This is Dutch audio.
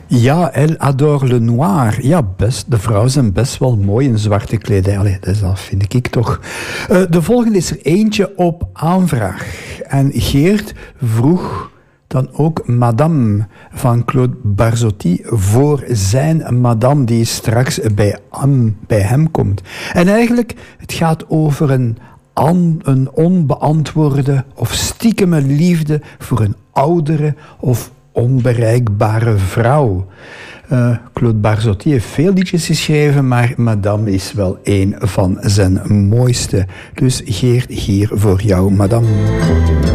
Ja, Elle adore le noir. Ja, best. De vrouwen zijn best wel mooi in zwarte kledij. Allee, dat vind ik toch. De volgende is er eentje op aanvraag. En Geert vroeg dan ook Madame van Claude Barzotti voor zijn Madame die straks bij hem komt. En eigenlijk, het gaat over een onbeantwoorde of stiekeme liefde voor een oudere of onbereikbare vrouw. Claude Barzotti heeft veel liedjes geschreven, maar Madame is wel een van zijn mooiste. Dus Geert, hier voor jou, Madame.